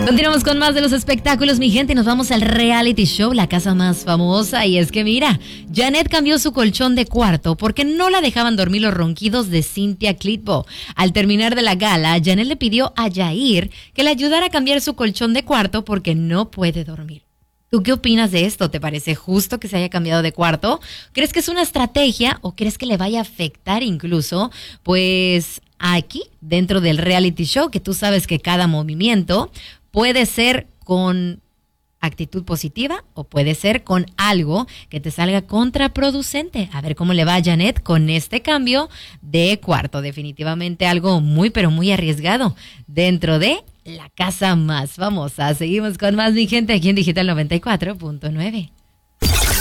Continuamos con más de los espectáculos, mi gente, y nos vamos al reality show, la casa más famosa. Y es que mira, Janet cambió su colchón de cuarto porque no la dejaban dormir los ronquidos de Cynthia Clitbo. Al terminar de la gala, Janet le pidió a Jair que le ayudara a cambiar su colchón de cuarto porque no puede dormir. ¿Tú qué opinas de esto? ¿Te parece justo que se haya cambiado de cuarto? ¿Crees que es una estrategia o crees que le vaya a afectar incluso? Pues aquí, dentro del reality show, que tú sabes que cada movimiento puede ser con actitud positiva o puede ser con algo que te salga contraproducente. A ver cómo le va a Janet con este cambio de cuarto. Definitivamente algo muy, pero muy arriesgado dentro de la casa más famosa. Seguimos con más, mi gente, aquí en Digital 94.9.